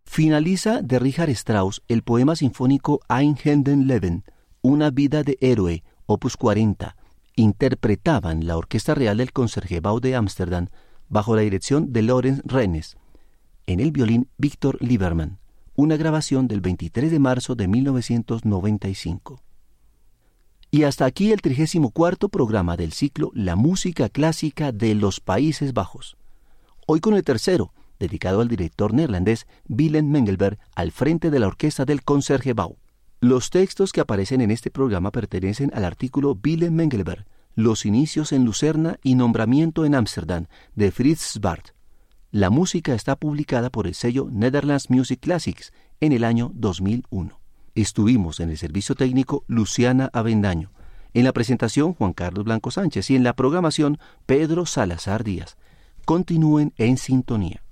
Finaliza de Richard Strauss el poema sinfónico Ein Heldenleben, Una vida de héroe, opus 40. Interpretaban la Orquesta Real del Concertgebouw de Ámsterdam bajo la dirección de Lorenz Rennes. En el violín, Víctor Liebermann. Una grabación del 23 de marzo de 1995. Y hasta aquí el 34º programa del ciclo La música clásica de los Países Bajos. Hoy con el tercero, dedicado al director neerlandés Willem Mengelberg al frente de la orquesta del Concertgebouw. Los textos que aparecen en este programa pertenecen al artículo Willem Mengelberg, Los inicios en Lucerna y nombramiento en Ámsterdam, de Frits Bart. La música está publicada por el sello Netherlands Music Classics en el año 2001. Estuvimos en el servicio técnico Luciana Avendaño, en la presentación Juan Carlos Blanco Sánchez y en la programación Pedro Salazar Díaz. Continúen en sintonía.